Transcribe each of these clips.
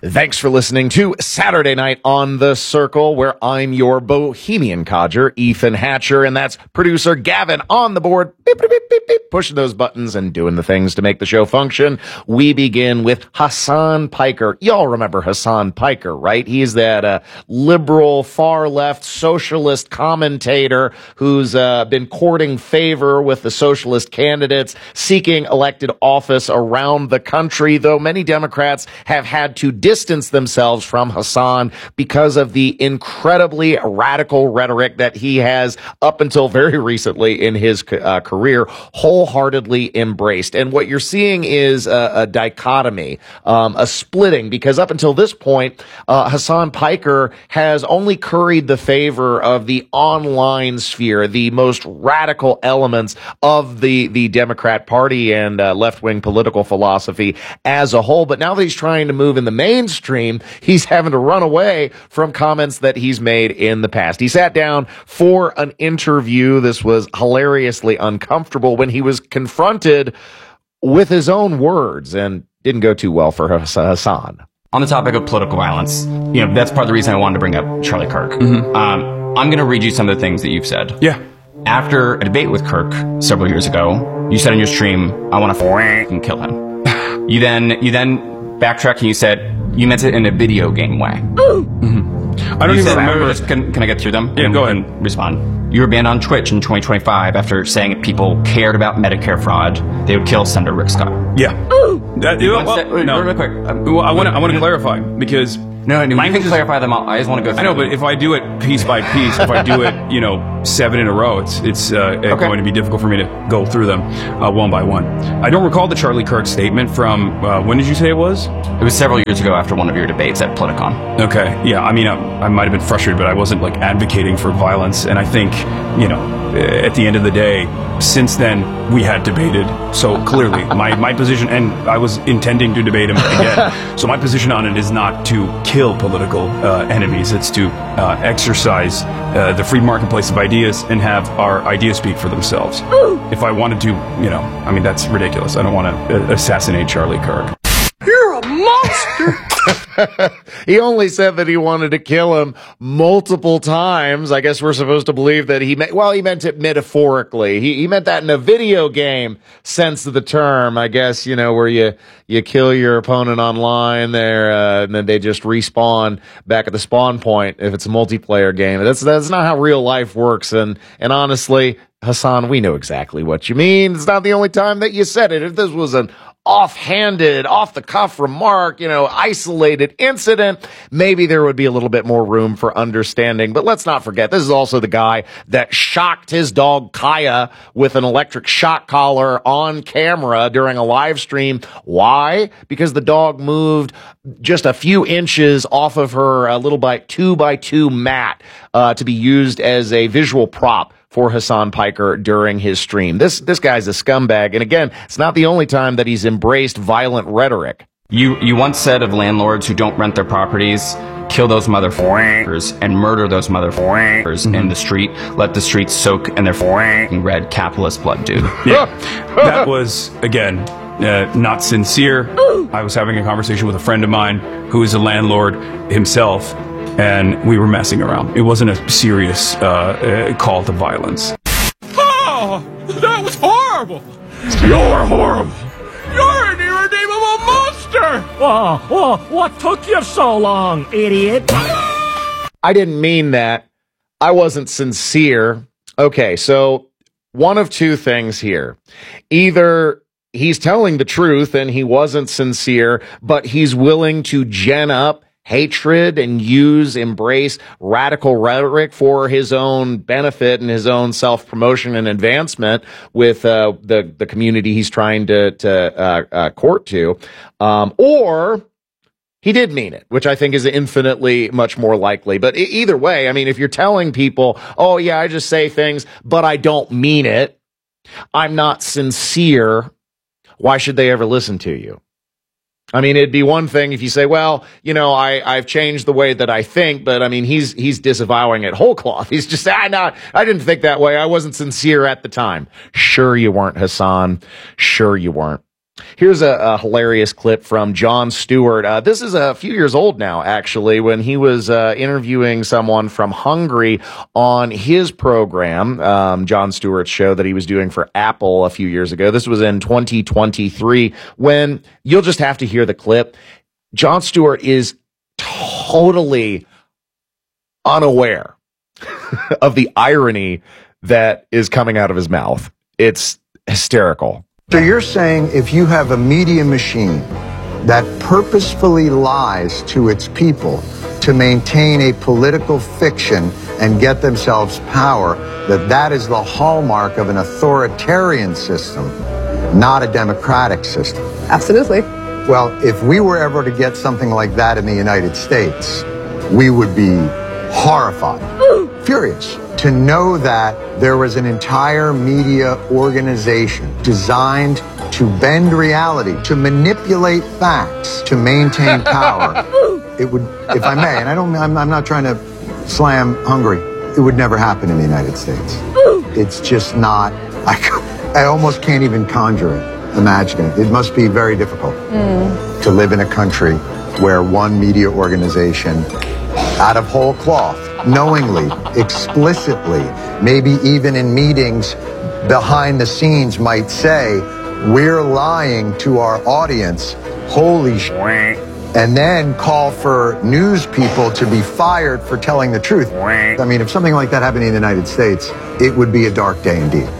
Thanks for listening to Saturday Night on the Circle, where I'm your bohemian codger, Ethan Hatcher, and that's producer Gavin on the board, beep, beep, beep, beep, beep, pushing those buttons and doing the things to make the show function. We begin with Hasan Piker. Y'all remember Hasan Piker, right? He's that liberal, far-left, socialist commentator who's been courting favor with the socialist candidates, seeking elected office around the country, though many Democrats have had to distance themselves from Hasan because of the incredibly radical rhetoric that he has, up until very recently in his career, wholeheartedly embraced. And what you're seeing is a dichotomy, a splitting, because up until this point, Hasan Piker has only curried the favor of the online sphere, the most radical elements of the Democrat Party and left-wing political philosophy as a whole. But now that he's trying to move in the mainstream, he's having to run away from comments that he's made in the past. He sat down for an interview. This was hilariously uncomfortable when he was confronted with his own words, and didn't go too well for Hasan. On the topic of political violence, that's part of the reason I wanted to bring up Charlie Kirk. Mm-hmm. I'm going to read you some of the things that you've said. Yeah. After a debate with Kirk several years ago, you said on your stream, I want to f***ing kill him. You then backtracked and you said, you meant it in a video game way. Mm-hmm. I don't even remember. Can I get through them? Yeah, go ahead. Respond. You were banned on Twitch in 2025 after saying if people cared about Medicare fraud, they would kill Senator Rick Scott. Yeah. No. Real quick. I want to clarify, because... No, you can clarify them all. I just want to go through I know, but if I do it piece by piece, if I do it, 7 in a row, it's going to be difficult for me to go through them one by one. I don't recall the Charlie Kirk statement from, when did you say it was? It was several years ago after one of your debates at Politicon. Okay, yeah, I mean, I might have been frustrated, but I wasn't, advocating for violence, and I think, at the end of the day, since then, we had debated, so clearly, my position, and I was intending to debate him again, so my position on it is not to kill political enemies, it's to exercise the free marketplace of ideas and have our ideas speak for themselves. If I wanted to, that's ridiculous. I don't want to assassinate Charlie Kirk. You're a monster! He only said that he wanted to kill him multiple times. I guess we're supposed to believe that he meant it metaphorically. He meant that in a video game sense of the term, I guess, where you kill your opponent online there, and then they just respawn back at the spawn point if it's a multiplayer game. That's not how real life works. And honestly, Hasan, we know exactly what you mean. It's not the only time that you said it. If this was an offhanded, off-the-cuff remark, isolated incident, maybe there would be a little bit more room for understanding. But let's not forget, this is also the guy that shocked his dog Kaya with an electric shock collar on camera during a live stream. Why? Because the dog moved just a few inches off of her little 2x2 mat to be used as a visual prop for Hasan Piker during his stream. This guy's a scumbag, and again, it's not the only time that he's embraced violent rhetoric. You once said of landlords who don't rent their properties, kill those motherfuckers and murder those motherfuckers in the street. Let the streets soak in their red capitalist blood, dude. Yeah, that was, again, not sincere. I was having a conversation with a friend of mine who is a landlord himself, and we were messing around. It wasn't a serious call to violence. Oh, that was horrible! You're horrible! You're an irredeemable monster! What took you so long, idiot? I didn't mean that. I wasn't sincere. Okay, so one of two things here. Either he's telling the truth and he wasn't sincere, but he's willing to gen up hatred and embrace radical rhetoric for his own benefit and his own self-promotion and advancement with the community he's trying to court to, or he did mean it, which I think is infinitely much more likely. But either way, I mean, if you're telling people, oh yeah, I just say things, but I don't mean it, I'm not sincere, why should they ever listen to you? I mean, it'd be one thing if you say, well, I've changed the way that I think, but I mean, he's disavowing it whole cloth. He's just saying, I didn't think that way. I wasn't sincere at the time. Sure you weren't, Hasan. Sure you weren't. Here's a hilarious clip from Jon Stewart. This is a few years old now, actually, when he was interviewing someone from Hungary on his program, Jon Stewart's show that he was doing for Apple a few years ago. This was in 2023, when you'll just have to hear the clip. Jon Stewart is totally unaware of the irony that is coming out of his mouth. It's hysterical. So you're saying if you have a media machine that purposefully lies to its people to maintain a political fiction and get themselves power, that is the hallmark of an authoritarian system, not a democratic system? Absolutely. Well, if we were ever to get something like that in the United States, we would be horrified, furious, to know that there was an entire media organization designed to bend reality, to manipulate facts, to maintain power. It would, if I may, and I'm not trying to slam Hungary, it would never happen in the United States. It's just not, I almost can't even conjure it, imagine it. It must be very difficult to live in a country where one media organization, out of whole cloth, knowingly, explicitly, maybe even in meetings behind the scenes, might say, we're lying to our audience, holy shit, and then call for news people to be fired for telling the truth. I mean, if something like that happened in the United States, it would be a dark day indeed.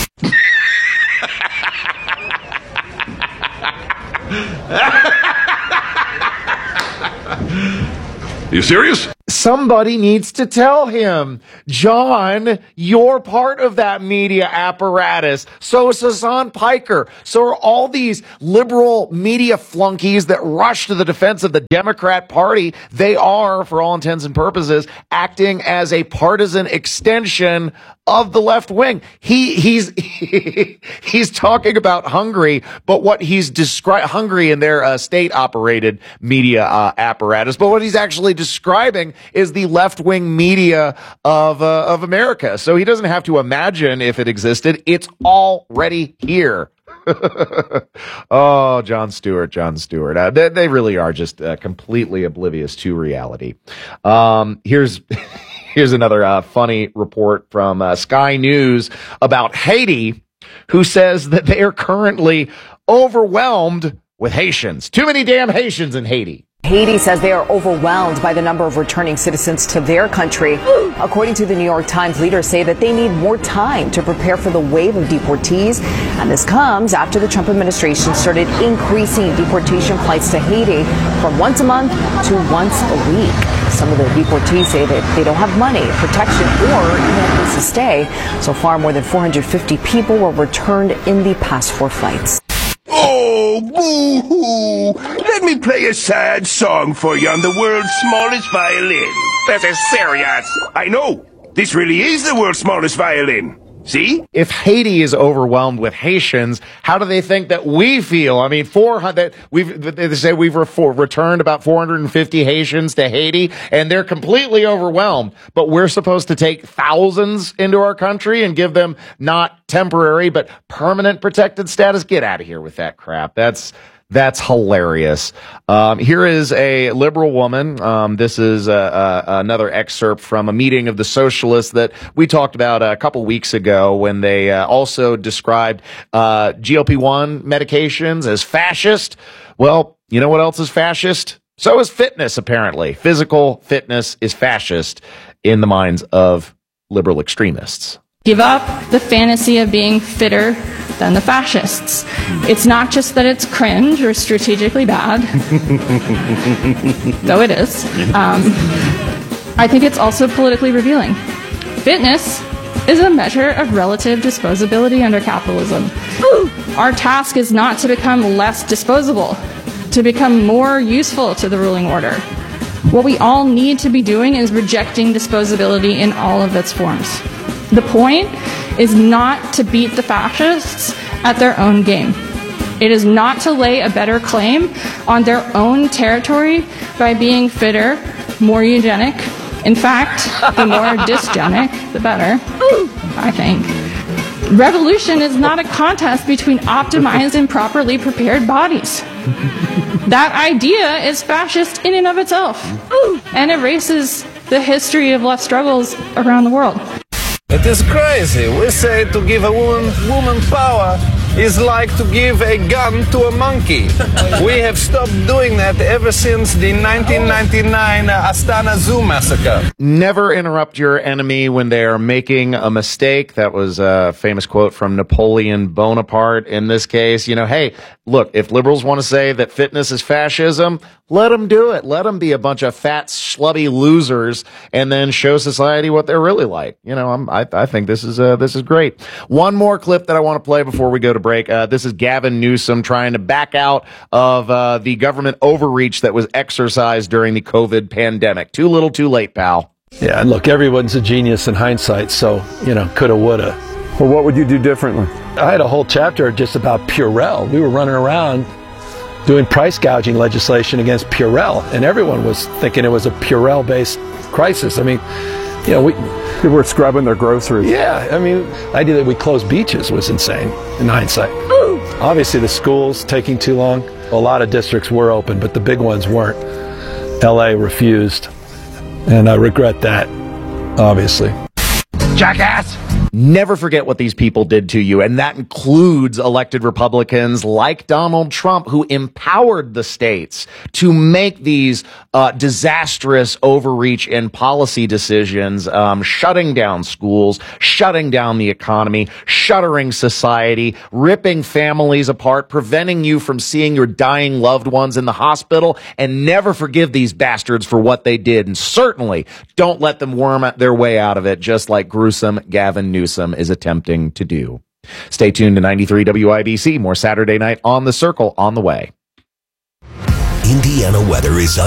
You serious? Somebody needs to tell him, John, you're part of that media apparatus. So is Hasan Piker. So are all these liberal media flunkies that rush to the defense of the Democrat Party. They are, for all intents and purposes, acting as a partisan extension of the left wing. He's talking about Hungary, but what he's describing, Hungary and their state-operated media apparatus, but what he's actually describing is the left-wing media of America. So he doesn't have to imagine if it existed. It's already here. Oh, Jon Stewart. They really are just completely oblivious to reality. Here's another funny report from Sky News about Haiti, who says that they are currently overwhelmed with Haitians. Too many damn Haitians in Haiti. Haiti says they are overwhelmed by the number of returning citizens to their country. According to the New York Times, leaders say that they need more time to prepare for the wave of deportees. And this comes after the Trump administration started increasing deportation flights to Haiti from once a month to once a week. Some of the deportees say that they don't have money, protection, or even a place to stay. So far, more than 450 people were returned in the past 4 flights. Oh, boo-hoo! Let me play a sad song for you on the world's smallest violin. This is serious. I know. This really is the world's smallest violin. See? If Haiti is overwhelmed with Haitians, how do they think that we feel? I mean, they say we've returned about 450 Haitians to Haiti, and they're completely overwhelmed. But we're supposed to take thousands into our country and give them not temporary, but permanent protected status? Get out of here with that crap. That's hilarious. Here is a liberal woman. This is another excerpt from a meeting of the socialists that we talked about a couple weeks ago, when they also described GLP-1 medications as fascist. Well, you know what else is fascist? So is fitness, apparently. Physical fitness is fascist in the minds of liberal extremists. Give up the fantasy of being fitter than the fascists. It's not just that it's cringe or strategically bad, though it is. I think it's also politically revealing. Fitness is a measure of relative disposability under capitalism. Our task is not to become less disposable, to become more useful to the ruling order. What we all need to be doing is rejecting disposability in all of its forms. The point is not to beat the fascists at their own game. It is not to lay a better claim on their own territory by being fitter, more eugenic. In fact, the more dysgenic, the better, I think. Revolution is not a contest between optimized and properly prepared bodies. That idea is fascist in and of itself and erases the history of left struggles around the world. It is crazy. We say to give a woman power is like to give a gun to a monkey. We have stopped doing that ever since the 1999 Astana Zoo massacre. Never interrupt your enemy when they are making a mistake. That was a famous quote from Napoleon Bonaparte. In this case, hey, look, if liberals want to say that fitness is fascism, let them do it. Let them be a bunch of fat, schlubby losers and then show society what they're really like. I think this is great. One more clip that I want to play before we go to break. This is Gavin Newsom trying to back out of the government overreach that was exercised during the COVID pandemic. Too little, too late, pal. Yeah, and look, everyone's a genius in hindsight, so, coulda, woulda. Well, what would you do differently? I had a whole chapter just about Purell. We were running around doing price gouging legislation against Purell, and everyone was thinking it was a Purell-based crisis. I mean, people were scrubbing their groceries. Yeah, I mean, the idea that we closed beaches was insane in hindsight. Ooh. Obviously, the schools taking too long. A lot of districts were open, but the big ones weren't. LA refused, and I regret that, obviously. Jackass! Never forget what these people did to you, and that includes elected Republicans like Donald Trump, who empowered the states to make these disastrous overreach and policy decisions, shutting down schools, shutting down the economy, shuttering society, ripping families apart, preventing you from seeing your dying loved ones in the hospital, and never forgive these bastards for what they did, and certainly don't let them worm their way out of it, just like gruesome Gavin Newsom is attempting to do. Stay tuned to 93 WIBC. More Saturday Night on the Circle on the way. Indiana weather is